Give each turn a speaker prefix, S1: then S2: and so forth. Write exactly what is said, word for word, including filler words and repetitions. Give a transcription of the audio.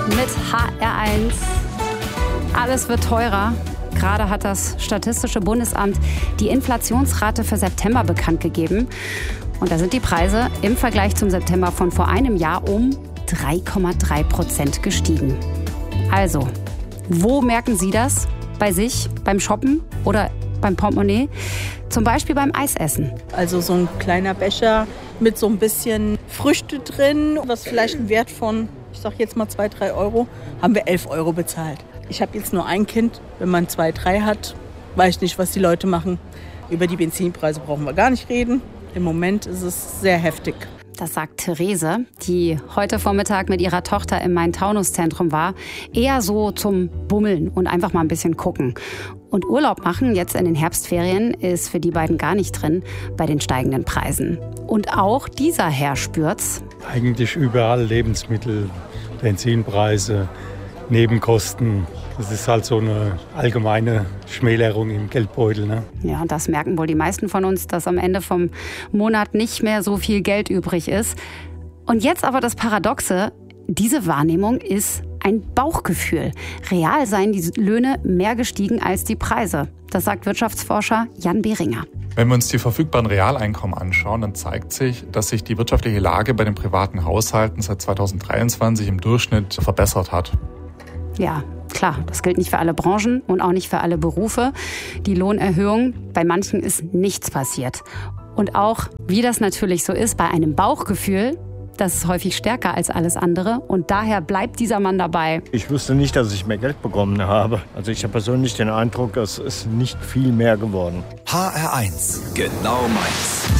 S1: mit H R eins. Alles wird teurer. Gerade hat das Statistische Bundesamt die Inflationsrate für September bekannt gegeben. Und da sind die Preise im Vergleich zum September von vor einem Jahr um drei Komma drei Prozent gestiegen. Also, wo merken Sie das? Bei sich, beim Shoppen oder beim Portemonnaie? Zum Beispiel beim Eisessen.
S2: Also so ein kleiner Becher mit so ein bisschen Früchte drin, was vielleicht einen Wert von, ich sag jetzt mal zwei, drei Euro, haben wir elf Euro bezahlt. Ich habe jetzt nur ein Kind. Wenn man zwei, drei hat, weiß ich nicht, was die Leute machen. Über die Benzinpreise brauchen wir gar nicht reden. Im Moment ist es sehr heftig.
S1: Das sagt Therese, die heute Vormittag mit ihrer Tochter im Main-Taunus-Zentrum war. Eher so zum Bummeln und einfach mal ein bisschen gucken. Und Urlaub machen jetzt in den Herbstferien ist für die beiden gar nicht drin bei den steigenden Preisen. Und auch dieser Herr spürt's.
S3: Eigentlich überall Lebensmittel, Benzinpreise, Nebenkosten. Das ist halt so eine allgemeine Schmälerung im Geldbeutel. Ne?
S1: Ja, und das merken wohl die meisten von uns, dass am Ende vom Monat nicht mehr so viel Geld übrig ist. Und jetzt aber das Paradoxe, diese Wahrnehmung ist ein Bauchgefühl. Real seien die Löhne mehr gestiegen als die Preise. Das sagt Wirtschaftsforscher Jan Behringer.
S4: Wenn wir uns die verfügbaren Realeinkommen anschauen, dann zeigt sich, dass sich die wirtschaftliche Lage bei den privaten Haushalten seit zweitausenddreiundzwanzig im Durchschnitt verbessert hat.
S1: Ja, klar, das gilt nicht für alle Branchen und auch nicht für alle Berufe. Die Lohnerhöhung, bei manchen ist nichts passiert. Und auch, wie das natürlich so ist, bei einem Bauchgefühl, das ist häufig stärker als alles andere. Und daher bleibt dieser Mann dabei.
S5: Ich wusste nicht, dass ich mehr Geld bekommen habe. Also ich habe persönlich den Eindruck, es ist nicht viel mehr geworden.
S6: H R eins, genau meins.